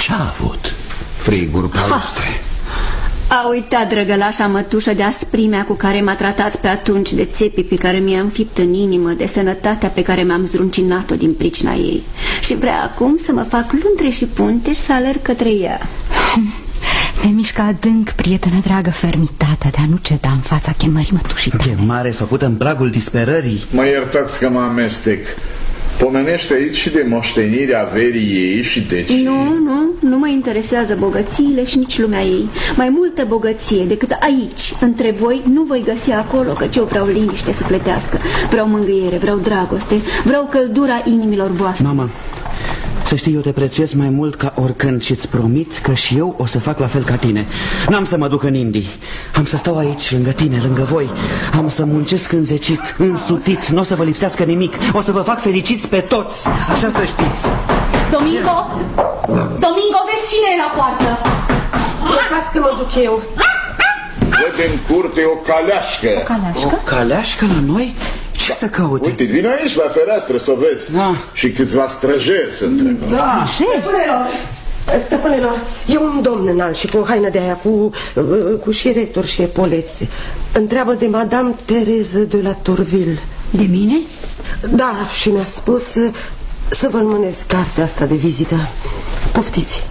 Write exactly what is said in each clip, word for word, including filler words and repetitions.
Ce-a avut? Friguri palustre. A uitat drăgălașa mătușă de asprimea cu care m-a tratat pe atunci, de țepii pe care mi-a înfipt în inimă, de sănătatea pe care mi-am zdruncinat-o din pricina ei. Și vrea acum să mă fac luntre și punte și să alerg către ea. Ne mișcă adânc, prietenă dragă, fermitatea de a nu ceda în fața chemării mătușii. Chemare făcută în pragul disperării. Mă iertați că mă amestec. Pomenește aici și de moștenirea averii ei și deci... Nu, nu, nu mă interesează bogățiile și nici lumea ei. Mai multă bogăție decât aici, între voi, nu voi găsi acolo, căci eu vreau liniște sufletească. Vreau mângâiere, vreau dragoste, vreau căldura inimilor voastre. Mama, să știi, eu te prețuiesc mai mult ca oricând și îți promit că și eu o să fac la fel ca tine. N-am să mă duc în Indii. Am să stau aici, lângă tine, lângă voi. Am să muncesc înzecit, însutit. Nu o să vă lipsească nimic. O să vă fac fericiți pe toți. Așa să știți. Domingo! Domingo, vezi cine e la poartă? Lăsați că mă duc eu. Văd în curte o caleașcă. O caleașcă? O caleașcă la noi? Ce să caute? Uite, vin aici la fereastră să o vezi. Da. Și câțiva străjeri sunt trecut. Da. Stăpânelor, stăpânelor, e un domn înalt și cu o haină de aia, cu, cu șireturi și epoleți. Întreabă de Madame Thérèse de la Tourville. De mine? Da, și mi-a spus să vă înmânez cartea asta de vizită. Poftiți.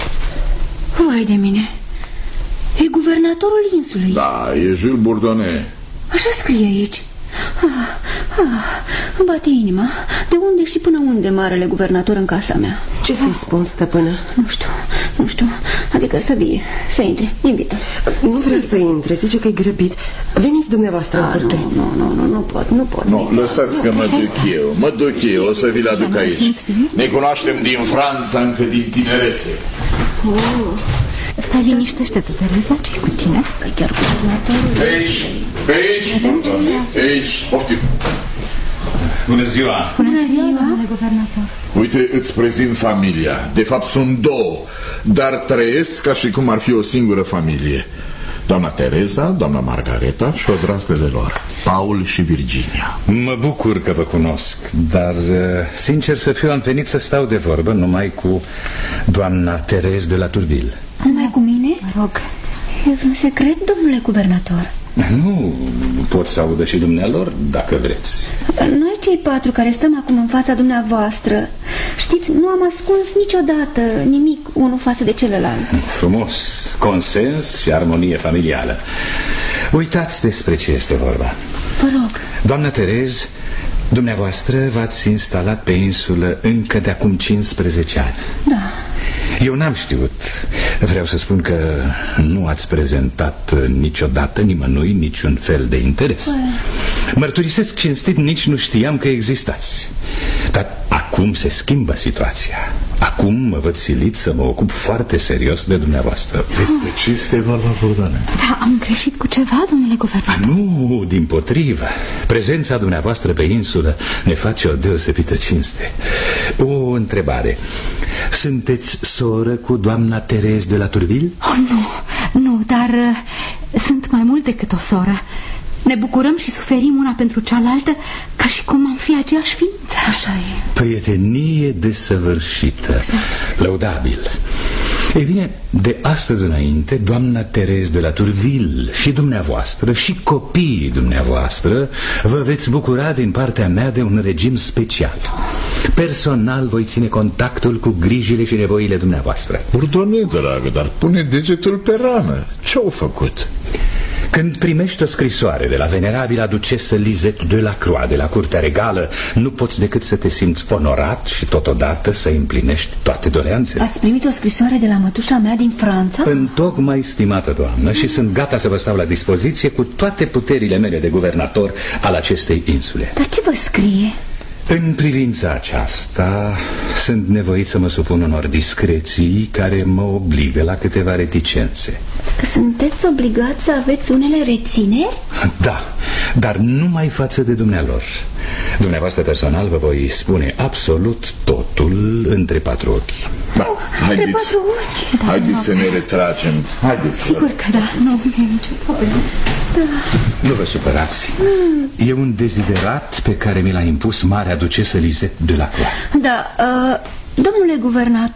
Vai de mine. E guvernatorul insulei. Da, e Jules Bourdonnais. Așa scrie aici. Ah, ah, îmi bate inima. De unde și până unde marele guvernator în casa mea? Ce să-i spun, stăpână? Nu știu, nu știu. Adică să vie, să intre, invită. Nu vrea să intre, zice că e grăbit. Veniți dumneavoastră în curte. Nu, nu, nu, nu pot, nu pot. Nu, lăsați că mă duc eu. Mă duc eu, o să vi-l aduc aici. Ne cunoaștem din Franța încă din tinerețe. Oh. Stai, liniștește-te, Tereza, ce-i cu tine? Că chiar guvernatorul... Aici, pe aici, pe aici, poftim. Bună ziua! Bună ziua, domnule guvernator. Uite, îți prezint familia. De fapt sunt două, dar trăiesc ca și cum ar fi o singură familie. Doamna Tereza, doamna Margareta și odrazlele lor, Paul și Virginia. Mă bucur că vă cunosc, dar, sincer să fiu, am venit să stau de vorbă numai cu doamna Thérèse de la Tourville. Numai cu mine? Mă rog. E un secret, domnule guvernator? Nu, pot să audă și dumnealor, dacă vreți. Noi cei patru care stăm acum în fața dumneavoastră, știți, nu am ascuns niciodată nimic unul față de celălalt. Frumos, consens și armonie familială. Uitați despre ce este vorba. Vă rog. Doamna Thérèse, dumneavoastră v-ați instalat pe insulă încă de acum cincisprezece ani. Da. Eu n-am știut. Vreau să spun că nu ați prezentat niciodată nimănui niciun fel de interes. Bă. Mărturisesc cinstit, nici nu știam că existați. Dar acum se schimbă situația. Acum mă văd silit să mă ocup foarte serios de dumneavoastră. Despre ce este vorba, Bourdonnais? Da, am greșit cu ceva, domnule guvernator? Nu, dimpotrivă. Prezența dumneavoastră pe insulă ne face o deosebită cinste. O întrebare. Sunteți soră cu doamna Thérèse de la Tourville? Oh, nu, nu, dar uh, sunt mai mult decât o soră. Ne bucurăm și suferim una pentru cealaltă ca și cum am fi aceeași ființă. Așa e. Prietenie desăvârșită, exact. Lăudabil. Ei bine, de astăzi înainte, doamna Thérèse de la Tourville și dumneavoastră și copiii dumneavoastră vă veți bucura din partea mea de un regim special. Personal voi ține contactul cu grijile și nevoile dumneavoastră. Bourdonnais, dragă, dar pune degetul pe rană. Ce-au făcut? Când primești o scrisoare de la venerabila ducesă Lisette de la Croix de la Curtea Regală, nu poți decât să te simți onorat și totodată să împlinești toate doleanțele. Ați primit o scrisoare de la mătușa mea din Franța? Întocmai, stimată doamnă, și sunt gata să vă stau la dispoziție cu toate puterile mele de guvernator al acestei insule. Dar ce vă scrie? În privința aceasta sunt nevoit să mă supun unor discreții care mă obligă la câteva reticențe. Sunteți obligați să aveți unele rețineri? Da, dar numai față de dumnealor. Dumneavoastră personal vă voi spune absolut totul între patru ochi. Da, haideți, între patru ochi? Da, haideți să ne retragem. Haideți. Sigur că da, nu e nicio problemă. Da. Nu vă supărați. mm. E un deziderat pe care mi l-a impus marea ducesă Lisette de la Croix. Da, uh, domnule guvernator,